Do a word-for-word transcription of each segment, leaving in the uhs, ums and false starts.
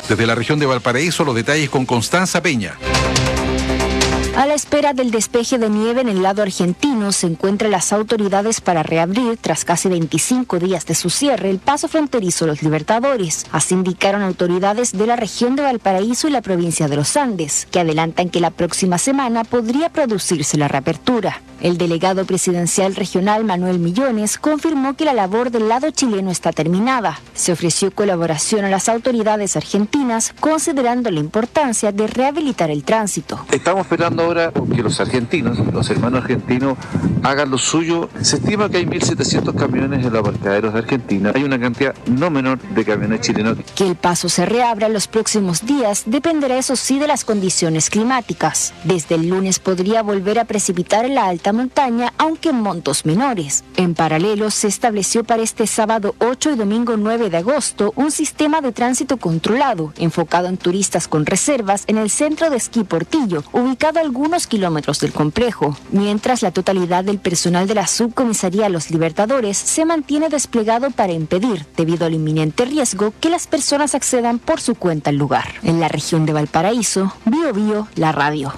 Desde la región de Valparaíso, los detalles con Constanza Peña. A la espera del despeje de nieve en el lado argentino, se encuentran las autoridades para reabrir, tras casi veinticinco días de su cierre, el paso fronterizo Los Libertadores. Así indicaron autoridades de la región de Valparaíso y la provincia de los Andes, que adelantan que la próxima semana podría producirse la reapertura. El delegado presidencial regional Manuel Millones confirmó que la labor del lado chileno está terminada. Se ofreció colaboración a las autoridades argentinas, considerando la importancia de rehabilitar el tránsito. Estamos esperando ahora que los argentinos, los hermanos argentinos, hagan lo suyo. Se estima que hay mil setecientos camiones en los aparcaderos de Argentina. Hay una cantidad no menor de camiones chilenos. Que el paso se reabra en los próximos días dependerá, eso sí, de las condiciones climáticas. Desde el lunes podría volver a precipitar en la alta montaña, aunque en montos menores. En paralelo, se estableció para este sábado ocho y domingo nueve de agosto un sistema de tránsito controlado, enfocado en turistas con reservas en el centro de esquí Portillo, ubicado a algunos kilómetros del complejo, mientras la totalidad del personal de la subcomisaría Los Libertadores se mantiene desplegado para impedir, debido al inminente riesgo, que las personas accedan por su cuenta al lugar. En la región de Valparaíso, Bio Bio, la radio.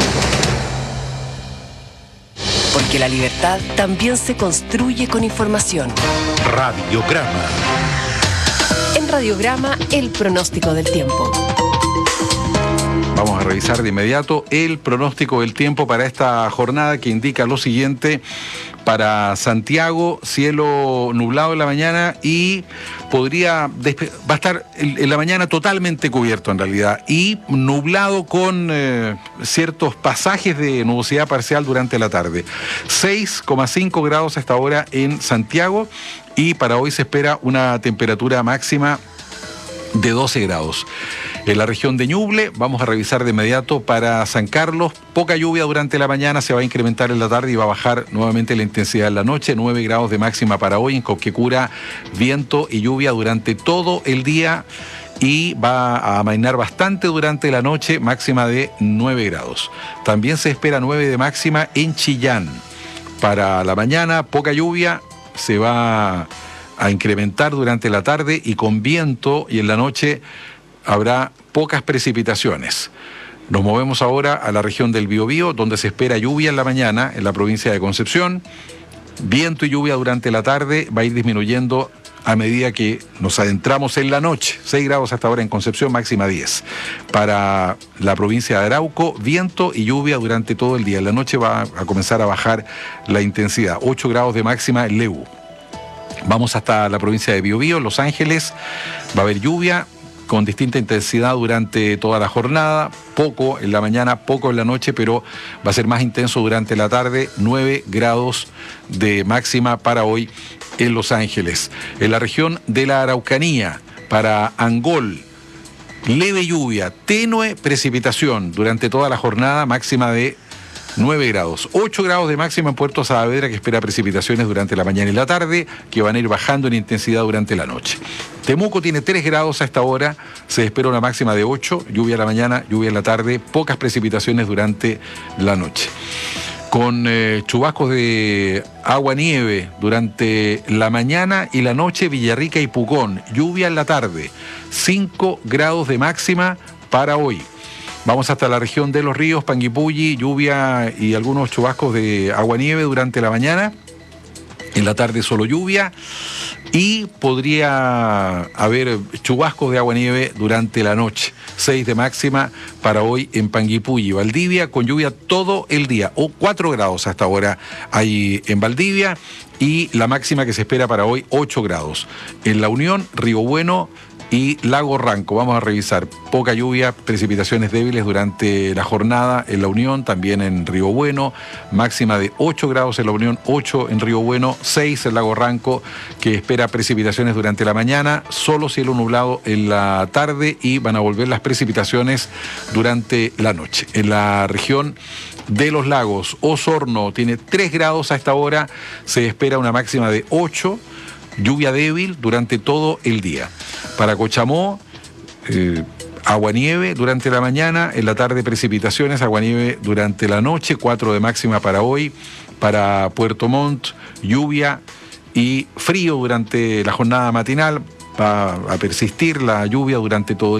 Porque la libertad también se construye con información. Radiograma. En Radiograma, el pronóstico del tiempo. Vamos a revisar de inmediato el pronóstico del tiempo para esta jornada, que indica lo siguiente. Para Santiago, cielo nublado en la mañana y podría despe- va a estar en la mañana totalmente cubierto en realidad, y nublado con eh, ciertos pasajes de nubosidad parcial durante la tarde. seis coma cinco grados hasta ahora en Santiago, y para hoy se espera una temperatura máxima de doce grados. En la región de Ñuble, vamos a revisar de inmediato para San Carlos, poca lluvia durante la mañana, se va a incrementar en la tarde y va a bajar nuevamente la intensidad en la noche, nueve grados de máxima para hoy. En Copquecura, viento y lluvia durante todo el día y va a amainar bastante durante la noche, máxima de nueve grados. También se espera nueve de máxima en Chillán. Para la mañana, poca lluvia, se va a incrementar durante la tarde y con viento, y en la noche habrá pocas precipitaciones. Nos movemos ahora a la región del Biobío, donde se espera lluvia en la mañana en la provincia de Concepción. Viento y lluvia durante la tarde, va a ir disminuyendo a medida que nos adentramos en la noche. seis grados hasta ahora en Concepción, máxima diez. Para la provincia de Arauco, viento y lluvia durante todo el día. En la noche va a comenzar a bajar la intensidad. ocho grados de máxima en Lebu. Vamos hasta la provincia de Biobío, Los Ángeles, va a haber lluvia con distinta intensidad durante toda la jornada, poco en la mañana, poco en la noche, pero va a ser más intenso durante la tarde, nueve grados de máxima para hoy en Los Ángeles. En la región de la Araucanía, para Angol, leve lluvia, tenue precipitación durante toda la jornada, máxima de nueve grados. ocho grados de máxima en Puerto Saavedra, que espera precipitaciones durante la mañana y la tarde, que van a ir bajando en intensidad durante la noche. Temuco tiene tres grados a esta hora, se espera una máxima de ocho, lluvia en la mañana, lluvia en la tarde, pocas precipitaciones durante la noche. Con eh, chubascos de agua-nieve durante la mañana y la noche, Villarrica y Pucón, lluvia en la tarde, cinco grados de máxima para hoy. Vamos hasta la región de Los Ríos, Panguipulli, lluvia y algunos chubascos de agua-nieve durante la mañana. En la tarde solo lluvia y podría haber chubascos de agua-nieve durante la noche. seis de máxima para hoy en Panguipulli. Valdivia con lluvia todo el día, o cuatro grados hasta ahora hay en Valdivia, y la máxima que se espera para hoy, ocho grados. En La Unión, Río Bueno y Lago Ranco. Vamos a revisar poca lluvia, precipitaciones débiles durante la jornada en La Unión, también en Río Bueno, máxima de ocho grados en La Unión, ocho en Río Bueno, seis en Lago Ranco, que espera precipitaciones durante la mañana, solo cielo nublado en la tarde y van a volver las precipitaciones durante la noche. En la región de los lagos, Osorno tiene tres grados a esta hora, se espera una máxima de ocho, lluvia débil durante todo el día. Para Cochamó, eh, aguanieve durante la mañana, en la tarde precipitaciones, aguanieve durante la noche, cuatro de máxima para hoy. Para Puerto Montt, lluvia y frío durante la jornada matinal, va a persistir la lluvia durante todo el día.